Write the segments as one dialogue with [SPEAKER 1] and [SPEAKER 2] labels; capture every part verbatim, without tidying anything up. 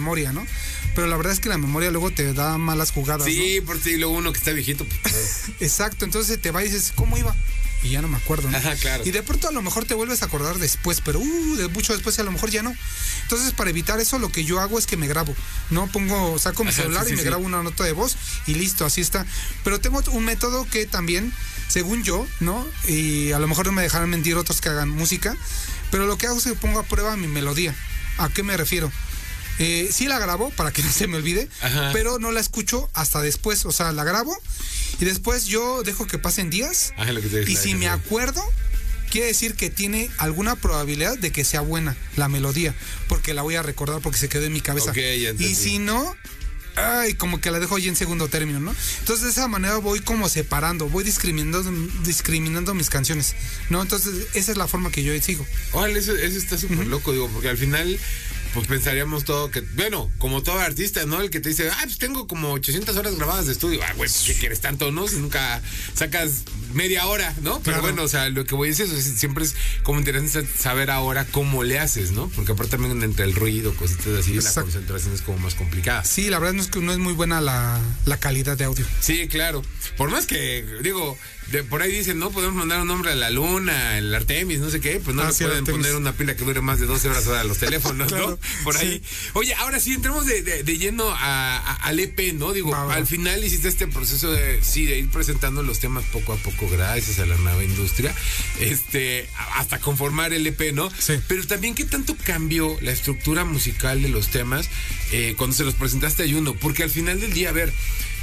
[SPEAKER 1] memoria, ¿no? Pero la verdad es que la memoria luego te da malas jugadas,
[SPEAKER 2] Sí,
[SPEAKER 1] ¿no?
[SPEAKER 2] por si luego uno que está viejito. Pues,
[SPEAKER 1] Exacto, entonces te va y dices, ¿cómo iba? Y ya no me acuerdo, ¿no?
[SPEAKER 2] Ajá, claro.
[SPEAKER 1] Y de pronto a lo mejor te vuelves a acordar después, pero uh, de mucho después a lo mejor ya no. Entonces, para evitar eso, lo que yo hago es que me grabo, ¿no? Pongo, saco mi
[SPEAKER 2] Ajá,
[SPEAKER 1] celular
[SPEAKER 2] sí,
[SPEAKER 1] y
[SPEAKER 2] sí,
[SPEAKER 1] me
[SPEAKER 2] sí.
[SPEAKER 1] grabo una nota de voz y listo, así está. Pero tengo un método que también, según yo, ¿no? Y a lo mejor no me dejarán mentir otros que hagan música, pero lo que hago es que pongo a prueba mi melodía. ¿A qué me refiero? Eh, sí la grabo para que no se me olvide,
[SPEAKER 2] Ajá.
[SPEAKER 1] pero no la escucho hasta después. O sea, la grabo y después yo dejo que pasen días.
[SPEAKER 2] Ajá, lo que te
[SPEAKER 1] Y si me acuerdo, quiere decir que tiene alguna probabilidad de que sea buena la melodía, porque la voy a recordar porque se quedó en mi cabeza.
[SPEAKER 2] Ok, ya entendí.
[SPEAKER 1] Y si no, ay, como que la dejo ahí en segundo término, ¿no? Entonces de esa manera voy como separando, voy discriminando, discriminando mis canciones, ¿no? Entonces esa es la forma que yo sigo.
[SPEAKER 2] Órale, eso, eso está súper uh-huh. loco, digo, porque al final pues pensaríamos todo que, bueno, como todo artista, ¿no? El que te dice, ah, pues tengo como ochocientas horas grabadas de estudio. Ah, güey, ¿qué quieres tanto, no? Si nunca sacas media hora, ¿no? Pero claro. Bueno, o sea, lo que voy a decir es siempre es como interesante saber ahora cómo le haces, ¿no? Porque aparte también entre el ruido, cositas así, exacto, la concentración es como más complicada.
[SPEAKER 1] Sí, la verdad no es que no es muy buena la, la calidad de audio.
[SPEAKER 2] Sí, claro. Por más que, digo, de, por ahí dicen, no podemos mandar un nombre a la luna, el Artemis, no sé qué, pues no ah, le sí, pueden Artemis. Poner una pila que dure más de doce horas a los teléfonos, claro, ¿no? Por ahí. Sí. Oye, ahora sí, entremos de, de, de lleno a, a, al E P, ¿no? Digo, va, va. Al final hiciste este proceso de, sí, de ir presentando los temas poco a poco, gracias a la nueva industria, este, hasta conformar el E P, ¿no?
[SPEAKER 1] Sí.
[SPEAKER 2] Pero también, ¿qué tanto cambió la estructura musical de los temas eh, cuando se los presentaste a Juno? Porque al final del día, a ver,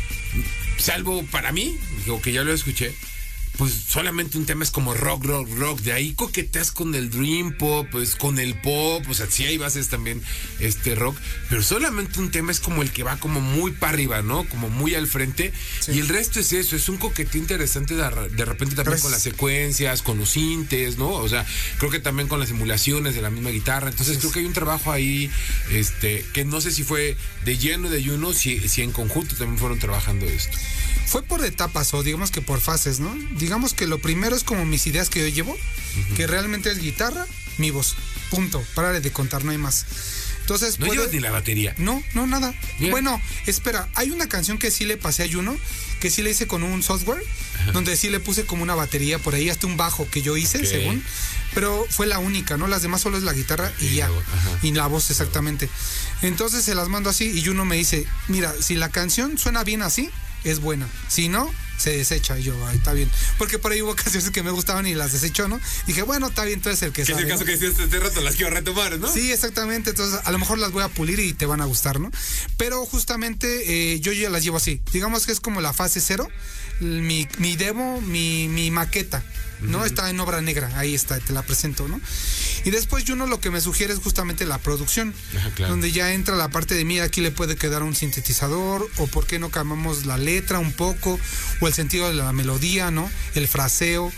[SPEAKER 2] salvo para mí, digo que ya lo escuché, pues solamente un tema es como rock, rock, rock. De ahí coqueteas con el dream pop, pues con el pop, o sea, sí hay bases también este rock, pero solamente un tema es como el que va como muy para arriba, ¿no? Como muy al frente. Sí. Y el resto es eso, es un coqueteo interesante de, de repente también Gracias. Con las secuencias, con los sintes, ¿no? O sea, creo que también con las simulaciones de la misma guitarra. Entonces sí, creo que hay un trabajo ahí, este, que no sé si fue de lleno de Juno, si, si en conjunto también fueron trabajando esto.
[SPEAKER 1] Fue por etapas o digamos que por fases, ¿no? Digamos que lo primero es como mis ideas que yo llevo, uh-huh. que realmente es guitarra, mi voz, punto, párale de contar, no hay más. Entonces,
[SPEAKER 2] ¿no puede... llevas ni la batería?
[SPEAKER 1] No, no, nada.
[SPEAKER 2] Bien.
[SPEAKER 1] Bueno, espera, hay una canción que sí le pasé a Juno, que sí le hice con un software, ajá. donde sí le puse como una batería por ahí, hasta un bajo que yo hice, okay. según, pero fue la única, ¿no? Las demás solo es la guitarra y, y ya, la, y la voz exactamente. Entonces se las mando así y Juno me dice, mira, si la canción suena bien así, es buena, si no, se desecha. Y yo, ay, está bien, porque por ahí hubo canciones que me gustaban y las desechó, ¿no? Dije, bueno, está bien, tú eres el que
[SPEAKER 2] sabe,
[SPEAKER 1] es el
[SPEAKER 2] caso
[SPEAKER 1] ¿no?
[SPEAKER 2] que hiciste este rato, las quiero retomar, ¿no?
[SPEAKER 1] Sí, exactamente, entonces a lo mejor las voy a pulir y te van a gustar, ¿no? Pero justamente eh, yo ya las llevo así, digamos que es como la fase cero, mi, mi demo, mi, mi maqueta, ¿no? Uh-huh. Está en obra negra, ahí está, te la presento, ¿no? Y después Juno lo que me sugiere es justamente la producción,
[SPEAKER 2] ajá, claro.
[SPEAKER 1] donde ya entra la parte de, mira, aquí le puede quedar un sintetizador, o por qué no cambiamos la letra un poco, o el sentido de la melodía, ¿no? El fraseo,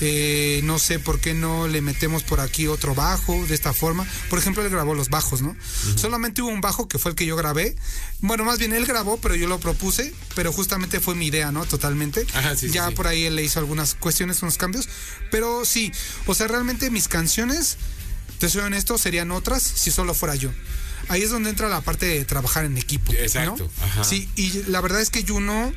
[SPEAKER 1] eh, no sé por qué no le metemos por aquí otro bajo, de esta forma. Por ejemplo, él grabó los bajos, ¿no? Uh-huh. Solamente hubo un bajo que fue el que yo grabé, bueno, más bien él grabó, pero yo lo propuse, pero justamente fue mi idea, ¿no? Totalmente.
[SPEAKER 2] Ajá, sí,
[SPEAKER 1] ya
[SPEAKER 2] sí, sí.
[SPEAKER 1] Por ahí él le hizo algunas cuestiones, unos cambios, pero sí, o sea, realmente mis canciones, te soy honesto, serían otras si solo fuera yo. Ahí es donde entra la parte de trabajar en equipo.
[SPEAKER 2] Exacto.
[SPEAKER 1] ¿no?
[SPEAKER 2] Ajá.
[SPEAKER 1] Sí, y la verdad es que Juno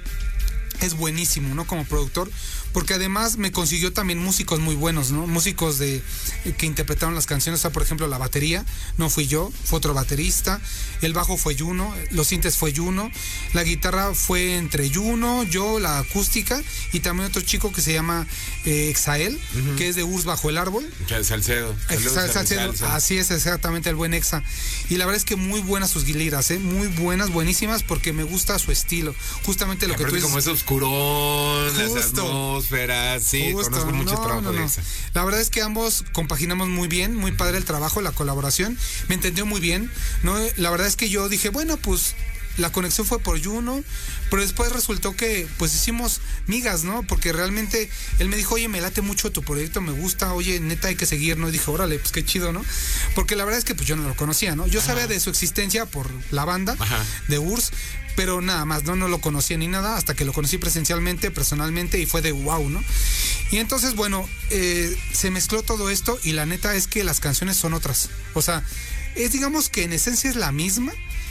[SPEAKER 1] es buenísimo, ¿no? Como productor, porque además me consiguió también músicos muy buenos, ¿no? Músicos de que interpretaron las canciones, o sea, por ejemplo, la batería no fui yo, fue otro baterista, el bajo fue Juno, los sintes fue Juno, la guitarra fue entre Juno, yo, la acústica, y también otro chico que se llama eh, Exael, uh-huh. que es de Urs Bajo el Árbol.
[SPEAKER 2] Salcedo.
[SPEAKER 1] Sal, Salcedo. Así es, exactamente, el buen Exa. Y la verdad es que muy buenas sus guiliras, ¿eh? Muy buenas, buenísimas, porque me gusta su estilo. Justamente lo que tú dices.
[SPEAKER 2] Como es oscurón, las atmósferas, sí,
[SPEAKER 1] Justo.
[SPEAKER 2] Conozco mucho
[SPEAKER 1] no,
[SPEAKER 2] trabajo
[SPEAKER 1] no,
[SPEAKER 2] de
[SPEAKER 1] no.
[SPEAKER 2] Exa.
[SPEAKER 1] La verdad es que ambos compaginamos muy bien, muy padre el trabajo, la colaboración. Me entendió muy bien, ¿no? La verdad es que yo dije, bueno, pues la conexión fue por Juno, pero después resultó que pues hicimos migas, ¿no? Porque realmente él me dijo, oye, me late mucho tu proyecto, me gusta, oye, neta hay que seguir, ¿no? Y dije, órale, pues qué chido, ¿no? Porque la verdad es que pues yo no lo conocía, ¿no? Yo Ajá. sabía de su existencia por la banda Ajá. de Urs, pero nada más, no, no lo conocía ni nada, hasta que lo conocí presencialmente, personalmente, y fue de wow, ¿no? Y entonces, bueno, eh, se mezcló todo esto, y la neta es que las canciones son otras, o sea, es digamos que en esencia es la misma,